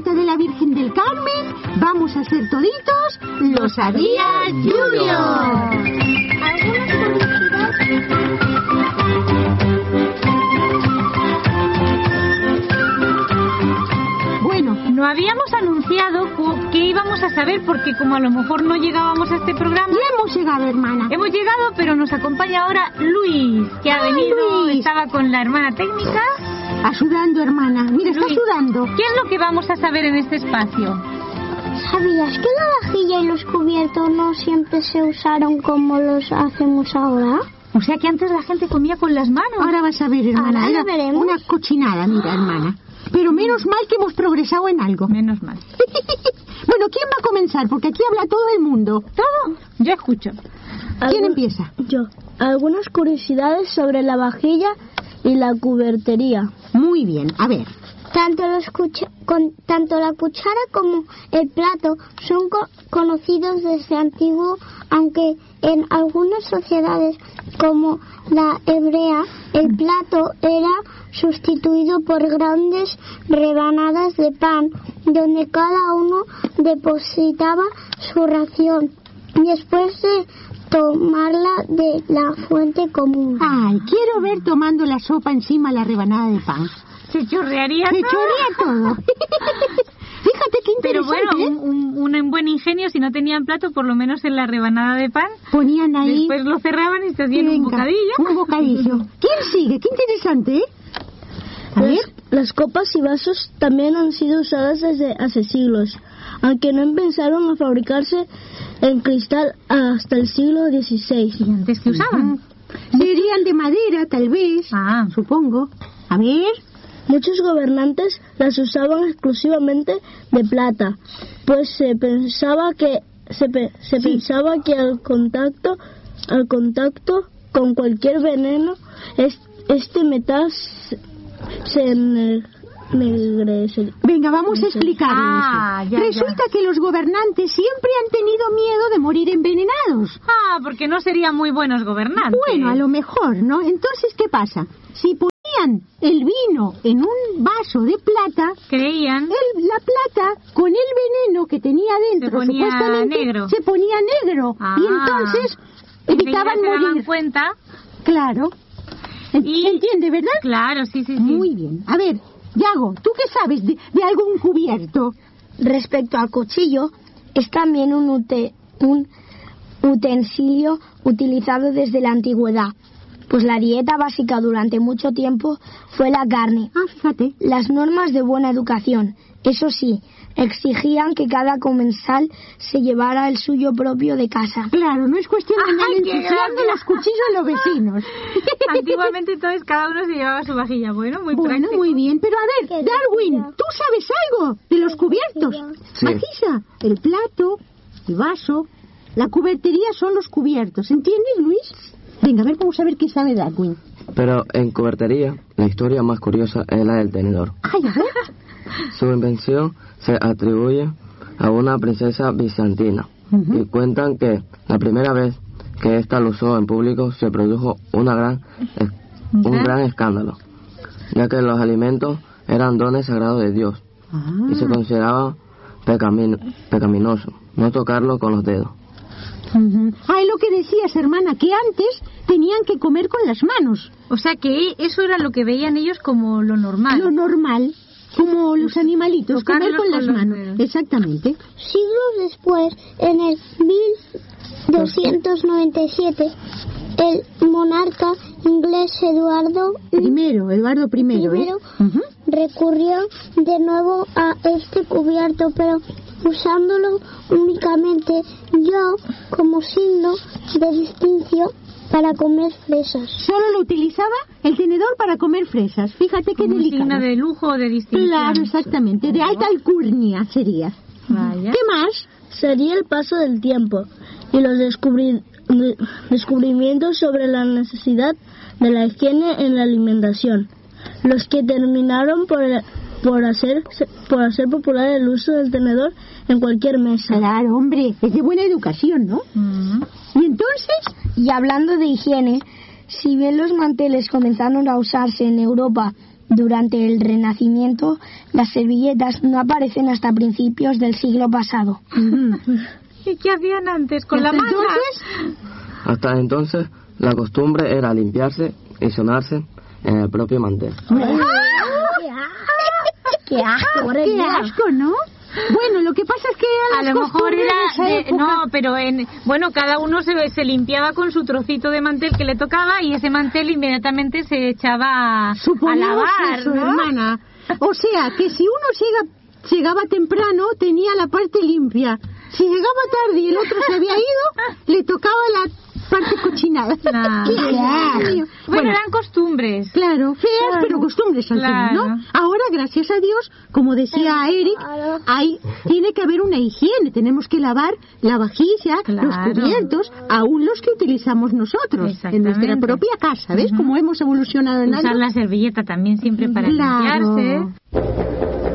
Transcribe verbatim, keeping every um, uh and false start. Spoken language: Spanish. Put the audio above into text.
ermita de la Virgen del Carmen, vamos a ser toditos ¿lo sabía Junior? Bueno, no habíamos anunciado que íbamos a saber, porque como a lo mejor no llegábamos a este programa... Ya hemos llegado, hermana. Hemos llegado, pero nos acompaña ahora Luis, que ha Ay, venido, Luis. Estaba con la hermana técnica. Sudando, hermana. Mira, está Luis, sudando. ¿qué es lo que vamos a saber en este espacio? ¿Sabías que la vajilla y los cubiertos no siempre se usaron como los hacemos ahora? O sea que antes la gente comía con las manos. Ahora vas a ver, hermana. Ahora lo Era veremos. una cochinada, mira, hermana. Pero menos mal que hemos progresado en algo. Menos mal. Bueno, ¿quién va a comenzar? Porque aquí habla todo el mundo. ¿Todo? Yo escucho. ¿Quién Algún- empieza? Yo. Algunas curiosidades sobre la vajilla y la cubertería. Muy bien, a ver. Tanto, los cucha- con, tanto la cuchara como el plato son co- conocidos desde antiguo, aunque en algunas sociedades como la hebrea el plato era sustituido por grandes rebanadas de pan donde cada uno depositaba su ración después de tomarla de la fuente común. Ay, quiero ver tomando la sopa encima la rebanada de pan. Se chorrearía Se todo. chorrea todo. Fíjate qué Pero interesante, bueno, ¿eh? un, un, un buen ingenio, si no tenían plato, por lo menos en la rebanada de pan. Ponían ahí... Después lo cerraban y se hacían un Venga, bocadillo. Un bocadillo. ¿Quién sigue? Qué interesante, ¿eh? A Las, ver. las copas y vasos también han sido usadas desde hace siglos, aunque no empezaron a fabricarse en cristal hasta el siglo dieciséis. ¿Y antes qué usaban? Serían de madera, tal vez. Ah. Supongo. A ver. Muchos gobernantes las usaban exclusivamente de plata, pues se pensaba que se, pe- se Sí. pensaba que al contacto al contacto con cualquier veneno es- este metal se, se enne- ennegrece. Venga, vamos a explicarlo. Ah, eso. ya, Resulta que los gobernantes siempre han tenido miedo de morir envenenados. Ah, porque no serían muy buenos gobernantes. Bueno, a lo mejor, ¿no? Entonces, ¿qué pasa? Si ponían el vino en un vaso de plata, Creían. el- la plata con el veneno que tenía dentro, Se ponía supuestamente, negro. se ponía negro. Ah. Y entonces Enseguida evitaban se daban morir. cuenta. Claro. En- Y- ¿Entiende, verdad? Claro, sí, sí, sí. Muy bien. A ver, Yago, ¿tú qué sabes de, de algún cubierto? Respecto al cuchillo, es también un, ute- un utensilio utilizado desde la antigüedad, pues la dieta básica durante mucho tiempo fue la carne. Ah, fíjate. Las normas de buena educación, eso sí, exigían que cada comensal se llevara el suyo propio de casa. Claro, no es cuestión de andar Ay, qué ensuciando gracia. los cuchillos a los vecinos. Antiguamente entonces cada uno se llevaba su vajilla. Bueno, muy Bueno, práctico. muy bien. Pero a ver, Darwin, ¿tú sabes algo de los cubiertos? Sí. Maquisa, el plato, el vaso, la cubertería son los cubiertos. ¿Entiendes, Luis? Venga, a ver, vamos a ver qué sabe Darwin. Pero en cubertería, la historia más curiosa es la del tenedor. Ay, a ver. Su invención se atribuye a una princesa bizantina. Ujú. Y cuentan que la primera vez que ésta lo usó en público se produjo una gran, es- un ¿Ya? gran escándalo, ya que los alimentos eran dones sagrados de Dios y se Ah. consideraba pecamin- pecaminoso no tocarlo con los dedos. Ujú. Ah, es lo que decías, hermana, que antes tenían que comer con las manos. O sea que eso era lo que veían ellos como lo normal. Lo normal, como los animalitos, comer Tocarlos con con las los manos. dedos. Exactamente. Siglos después, en el mil doscientos noventa y siete, el monarca inglés Eduardo Primero, Eduardo primero, Primero. ¿eh? Ujú. recurrió de nuevo a este cubierto, pero usándolo únicamente yo como signo de distinción para comer fresas. Solo lo utilizaba el tenedor para comer fresas. Fíjate qué Como un delicado. signo de lujo o de distinción. Claro, exactamente. De alta alcurnia sería. Vaya. ¿Qué más? Sería el paso del tiempo y los descubri- de- descubrimientos sobre la necesidad de la higiene en la alimentación, los que terminaron por, por, hacer, por hacer popular el uso del tenedor en cualquier mesa. Claro, hombre, es de buena educación, ¿no? Mm. Y entonces, Y hablando de higiene, si bien los manteles comenzaron a usarse en Europa durante el Renacimiento, las servilletas no aparecen hasta principios del siglo pasado. ¿Y qué hacían antes con la mano? Entonces, Hasta entonces, la costumbre era limpiarse y sonarse en el propio mantel. ¡Qué asco! qué asco, ¿no? Bueno, lo que pasa es que A las lo mejor costumbres era de esa de- época- no, pero en bueno, cada uno se, se limpiaba con su trocito de mantel que le tocaba y ese mantel inmediatamente se echaba a Suponemos lavar, eso, ¿no? hermana. O sea, que si uno llega, llegaba temprano, tenía la parte limpia. Si llegaba tarde y el otro se había ido, le tocaba la parte cochinada. Nah. ¿Qué es, mío? Bueno, eran costumbres. Claro, feas, pero costumbres al Claro. fin, ¿no? Ahora, gracias a Dios, como decía Eric, hay, tiene que haber una higiene. Tenemos que lavar la vajilla, Claro. los cubiertos, aún los que utilizamos nosotros, en nuestra Exactamente. propia casa. ¿Ves Ujú. cómo hemos evolucionado en Usar algo? la servilleta también siempre para Claro, limpiarse.